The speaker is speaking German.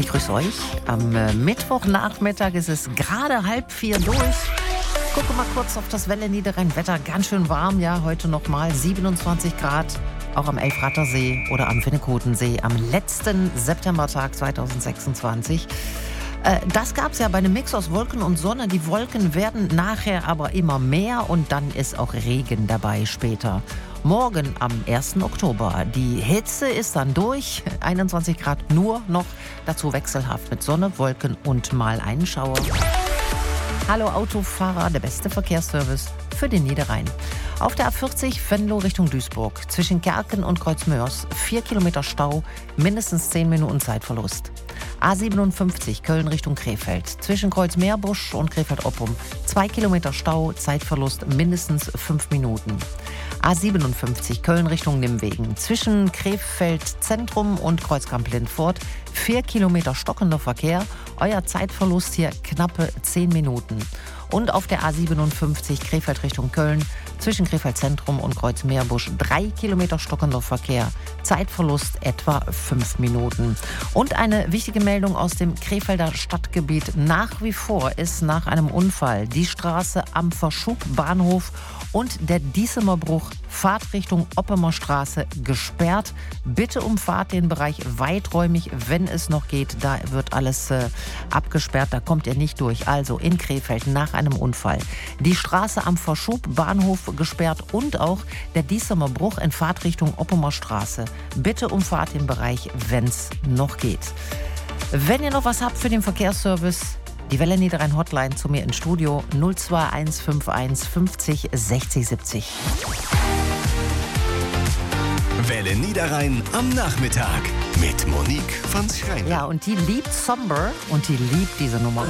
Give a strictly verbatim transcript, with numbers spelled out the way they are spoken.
Ich grüße euch. Am äh, Mittwochnachmittag ist es gerade halb vier durch. Gucke mal kurz auf das Welle Niederrhein-Wetter. Ganz schön warm, ja. Heute nochmal siebenundzwanzig Grad. Auch am Elfrater See oder am Finnekotensee am letzten Septembertag zweitausendsechsundzwanzig. Äh, das gab es ja bei einem Mix aus Wolken und Sonne. Die Wolken werden nachher aber immer mehr und dann ist auch Regen dabei später. Morgen am ersten Oktober. Die Hitze ist dann durch. einundzwanzig Grad nur noch. Dazu wechselhaft mit Sonne, Wolken und mal einen Schauer. Hallo Autofahrer, der beste Verkehrsservice für den Niederrhein. Auf der A vierzig Venlo Richtung Duisburg. Zwischen Kerken und Kreuzmörs. Vier Kilometer Stau, mindestens zehn Minuten Zeitverlust. A siebenundfünfzig Köln Richtung Krefeld. Zwischen Kreuzmeerbusch und Krefeld-Oppum. Zwei Kilometer Stau, Zeitverlust mindestens fünf Minuten. A siebenundfünfzig Köln Richtung Nimwegen. Zwischen Krefeld Zentrum und Kreuzkamp-Lindfort. Vier Kilometer stockender Verkehr. Euer Zeitverlust hier knappe zehn Minuten. Und auf der A siebenundfünfzig Krefeld Richtung Köln. Zwischen Krefeld Zentrum und Kreuzmeerbusch drei Kilometer stockender Verkehr. Zeitverlust etwa fünf Minuten. Und eine wichtige Meldung aus dem Krefelder Stadtgebiet. Nach wie vor ist nach einem Unfall die Straße am Verschub-Bahnhof und der Diesemerbruch Fahrtrichtung Oppemer Straße gesperrt. Bitte umfahrt den Bereich weiträumig, wenn es noch geht. Da wird alles äh, abgesperrt, da kommt ihr nicht durch. Also in Krefeld nach einem Unfall. Die Straße am Verschub-Bahnhof gesperrt und auch der Diesemerbruch in Fahrtrichtung Oppemer Straße. Bitte umfahrt den Bereich, wenn es noch geht. Wenn ihr noch was habt für den Verkehrsservice, die Welle Niederrhein Hotline zu mir ins Studio null zwei eins fünf eins fünfzig sechzig siebzig. Welle Niederrhein am Nachmittag mit Monique von Schreiner. Ja, und die liebt Somber und die liebt diese Nummer.